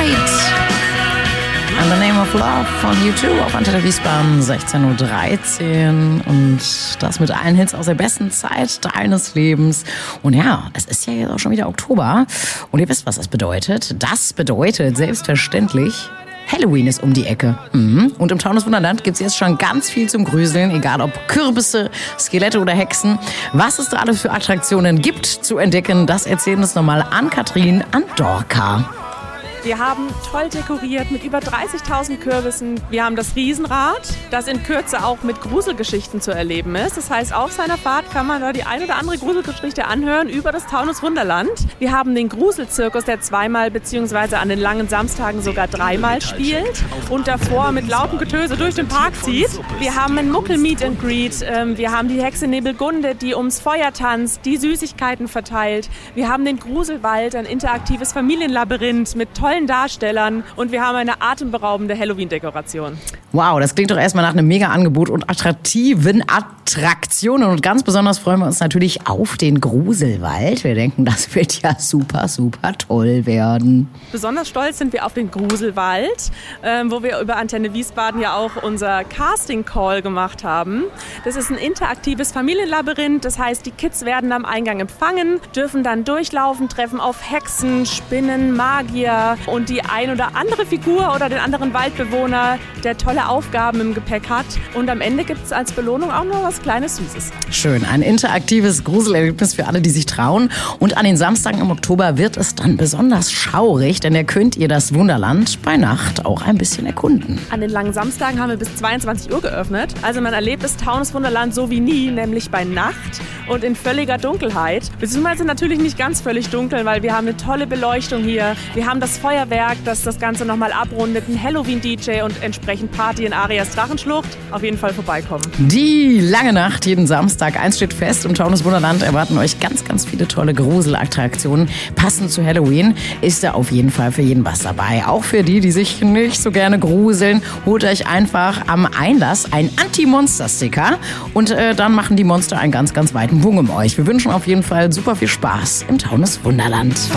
Night. And the Name of Love von U2 auf Antenne Wiesbaden, 16.13 Uhr. Und das mit allen Hits aus der besten Zeit deines Lebens. Und ja, es ist ja jetzt auch schon wieder Oktober. Und ihr wisst, was das bedeutet. Das bedeutet selbstverständlich, Halloween ist um die Ecke. Und im Taunus Wunderland gibt es jetzt schon ganz viel zum Grüseln, egal ob Kürbisse, Skelette oder Hexen. Was es da alles für Attraktionen gibt zu entdecken, das erzählen uns nochmal Ann-Kathrin Andorka. Wir haben toll dekoriert mit über 30.000 Kürbissen. Wir haben das Riesenrad, das in Kürze auch mit Gruselgeschichten zu erleben ist. Das heißt, auf seiner Fahrt kann man da die ein oder andere Gruselgeschichte anhören über das Taunus Wunderland. Wir haben den Gruselzirkus, der zweimal bzw. an den langen Samstagen sogar dreimal spielt und davor mit lautem Getöse durch den Park zieht. Wir haben ein Muckel-Meet and Greet. Wir haben die Hexe Nebelgunde, die ums Feuer tanzt, die Süßigkeiten verteilt. Wir haben den Gruselwald, ein interaktives Familienlabyrinth mit tollen Darstellern und wir haben eine atemberaubende Halloween-Dekoration. Wow, das klingt doch erstmal nach einem Mega-Angebot und attraktiven Attraktionen. Und ganz besonders freuen wir uns natürlich auf den Gruselwald. Wir denken, das wird ja super, super toll werden. Besonders stolz sind wir auf den Gruselwald, wo wir über Antenne Wiesbaden ja auch unser Casting-Call gemacht haben. Das ist ein interaktives Familienlabyrinth. Das heißt, die Kids werden am Eingang empfangen, dürfen dann durchlaufen, treffen auf Hexen, Spinnen, Magier und die ein oder andere Figur oder den anderen Waldbewohner, der tolle Aufgaben im Gepäck hat. Und am Ende gibt es als Belohnung auch noch was kleines Süßes. Schön, ein interaktives Gruselerlebnis für alle, die sich trauen. Und an den Samstagen im Oktober wird es dann besonders schaurig, denn da könnt ihr das Wunderland bei Nacht auch ein bisschen erkunden. An den langen Samstagen haben wir bis 22 Uhr geöffnet. Also man erlebt das Taunus Wunderland so wie nie, nämlich bei Nacht und in völliger Dunkelheit. Beziehungsweise natürlich nicht ganz völlig dunkel, weil wir haben eine tolle Beleuchtung hier. Wir haben das Feuerwerk, das das Ganze nochmal abrundet, ein Halloween-DJ und entsprechend Party in Arias Drachenschlucht. Auf jeden Fall vorbeikommen. Die lange Nacht, jeden Samstag. Eins steht fest, im Taunus Wunderland erwarten euch ganz, ganz viele tolle Gruselattraktionen. Passend zu Halloween ist da auf jeden Fall für jeden was dabei. Auch für die, die sich nicht so gerne gruseln. Holt euch einfach am Einlass ein Anti-Monster-Sticker und dann machen die Monster einen ganz, ganz weiten Bogen um euch. Wir wünschen auf jeden Fall super viel Spaß im Taunus Wunderland.